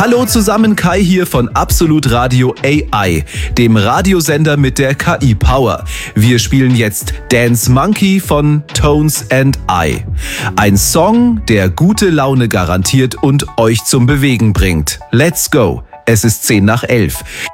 Hallo zusammen, Kai hier von Absolut Radio AI, dem Radiosender mit der KI-Power. Wir spielen jetzt Dance Monkey von Tones and I. Ein Song, der gute Laune garantiert und euch zum Bewegen bringt. Let's go! Es ist 10 nach 11.